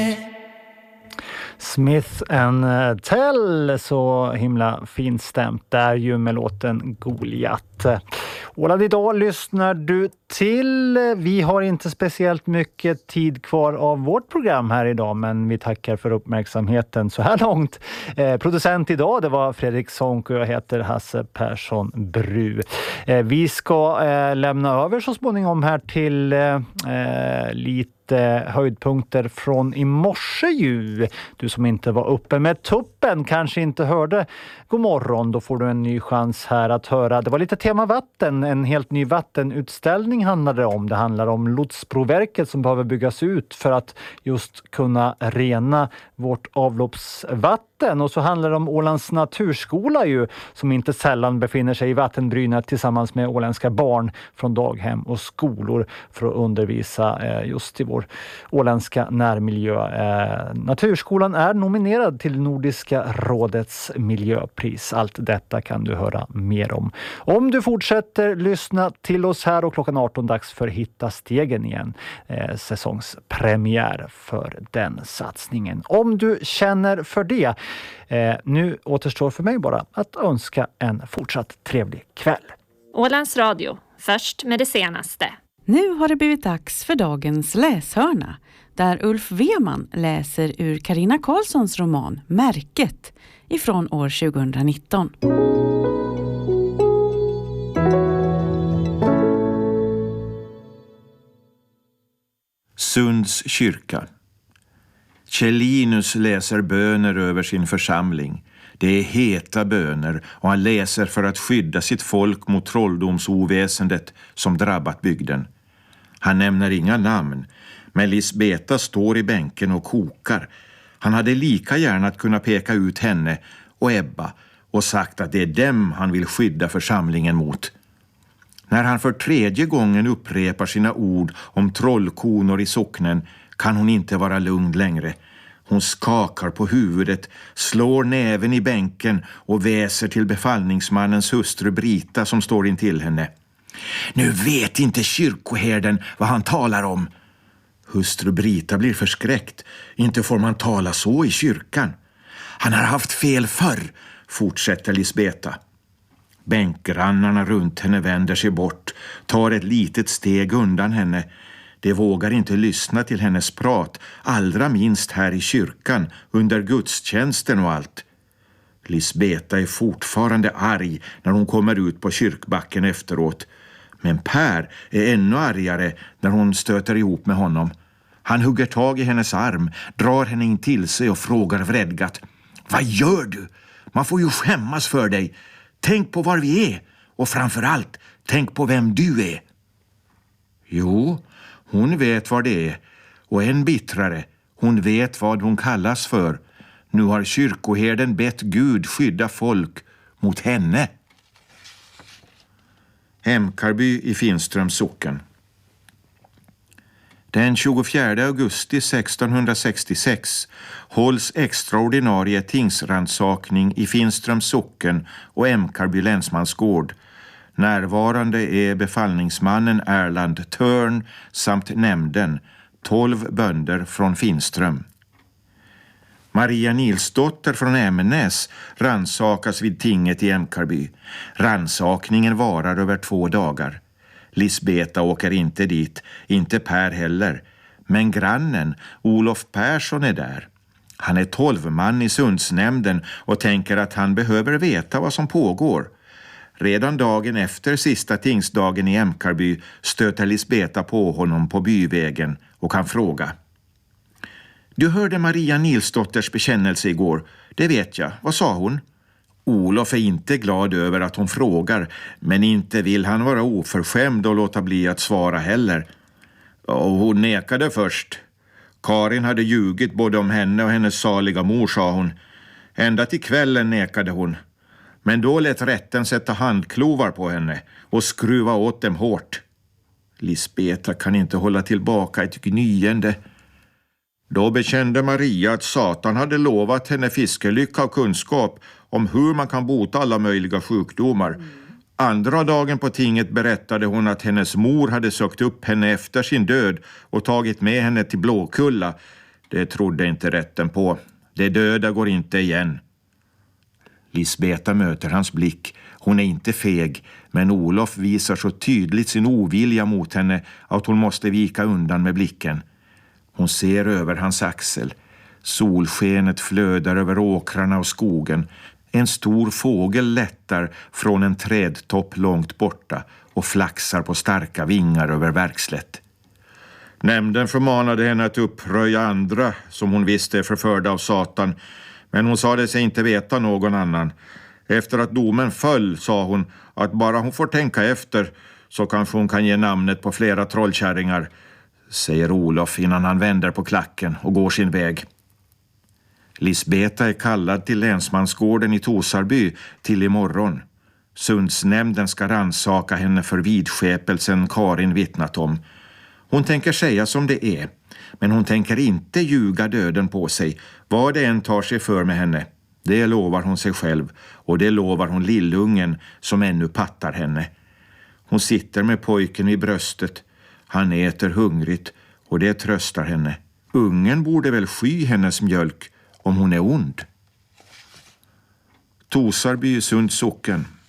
Smith & Tell, så himla fint stämt där ju med låten Goliat. Och idag lyssnar du till. Vi har inte speciellt mycket tid kvar av vårt program här idag, men vi tackar för uppmärksamheten så här långt. Producent idag, det var Fredrik Sonk och jag heter Hasse Persson Bru. Vi ska lämna över så småningom här till lite höjdpunkter från i morse ju. Du som inte var uppe med tuppen kanske inte hörde God morgon, då får du en ny chans här att höra. Det var lite tema vatten, en helt ny vattenutställning handlade det om. Det handlar om Lotsbroverket som behöver byggas ut för att just kunna rena vårt avloppsvatten. Och så handlar det om Ålands naturskola ju, som inte sällan befinner sig i vattenbrynet tillsammans med åländska barn från daghem och skolor för att undervisa just i vår åländska närmiljö. Naturskolan är nominerad till Nordiska rådets miljöpris. Allt detta kan du höra mer om du fortsätter lyssna till oss här, och klockan 18 dags för Hitta stegen igen. Säsongspremiär för den satsningen. Om du känner för det. Nu återstår för mig bara att önska en fortsatt trevlig kväll. Ålands Radio, först med det senaste. Nu har det blivit dags för dagens läshörna, där Ulf Weman läser ur Carina Karlssons roman Märket ifrån år 2019. Sunds kyrka. Kjellinus läser böner över sin församling. Det är heta böner, och han läser för att skydda sitt folk mot trolldomsoväsendet som drabbat bygden. Han nämner inga namn, men Lisbeta står i bänken och kokar. Han hade lika gärna att kunna peka ut henne och Ebba och sagt att det är dem han vill skydda församlingen mot. När han för 3:e gången upprepar sina ord om trollkonor i socknen kan hon inte vara lugn längre. Hon skakar på huvudet, slår näven i bänken och väser till befallningsmannens hustru Brita som står intill henne. Nu vet inte kyrkoherden vad han talar om. Hustru Brita blir förskräckt. Inte får man tala så i kyrkan. Han har haft fel förr, fortsätter Lisbeta. Bänkgrannarna runt henne vänder sig bort, tar ett litet steg undan henne. De vågar inte lyssna till hennes prat, allra minst här i kyrkan, under gudstjänsten och allt. Lisbeta är fortfarande arg när hon kommer ut på kyrkbacken efteråt. Men Per är ännu argare när hon stöter ihop med honom. Han hugger tag i hennes arm, drar henne in till sig och frågar vredgat. Vad gör du? Man får ju skämmas för dig. Tänk på var vi är, och framförallt tänk på vem du är. Jo, hon vet vad det är, och än bittrare, hon vet vad hon kallas för. Nu har kyrkoherden bett Gud skydda folk mot henne. Emkarby i Finströms socken. Den 24 augusti 1666 hålls extraordinarie tingsrannsakning i Finströms socken och Emkarby länsmansgård. Närvarande är befallningsmannen Erland Törn samt nämnden, 12 bönder från Finström. Maria Nilsdotter från Ämnes rannsakas vid tinget i Emkarby. Rannsakningen varar över 2 dagar. Lisbeta åker inte dit, inte Per heller. Men grannen, Olof Persson, är där. Han är 12-man i Sundsnämnden och tänker att han behöver veta vad som pågår. Redan dagen efter sista tingsdagen i Emkarby stöter Lisbeta på honom på byvägen och kan fråga. Du hörde Maria Nilsdotters bekännelse igår, det vet jag. Vad sa hon? Olof är inte glad över att hon frågar, men inte vill han vara oförskämd och låta bli att svara heller. Och hon nekade först. Karin hade ljugit både om henne och hennes saliga mor, sa hon. Ända till kvällen nekade hon. Men då lät rätten sätta handklovar på henne och skruva åt dem hårt. Lisbeta kan inte hålla tillbaka ett gnyende. Då bekände Maria att Satan hade lovat henne fiskelycka och kunskap om hur man kan bota alla möjliga sjukdomar. Andra dagen på tinget berättade hon att hennes mor hade sökt upp henne efter sin död och tagit med henne till Blåkulla. Det trodde inte rätten på. Det döda går inte igen. Lisbeta möter hans blick. Hon är inte feg, men Olof visar så tydligt sin ovilja mot henne att hon måste vika undan med blicken. Hon ser över hans axel. Solskenet flödar över åkrarna och skogen. En stor fågel lättar från en trädtopp långt borta och flaxar på starka vingar över verkslätt. Nämnden förmanade henne att uppröja andra som hon visste är förförda av Satan, men hon sade sig inte veta någon annan. Efter att domen föll sa hon att bara hon får tänka efter så kanske hon kan ge namnet på flera trollkärringar, säger Olof innan han vänder på klacken och går sin väg. Lisbeta är kallad till länsmansgården i Tosarby till imorgon. Sundsnämnden ska ransaka henne för vidskepelsen Karin vittnat om. Hon tänker säga som det är, men hon tänker inte ljuga döden på sig, vad det än tar sig för med henne. Det lovar hon sig själv, och det lovar hon lillungen som ännu pattar henne. Hon sitter med pojken i bröstet. Han äter hungrigt, och det tröstar henne. Ungen borde väl sky hennes mjölk om hon är ond. Tosarby, Sunds socken.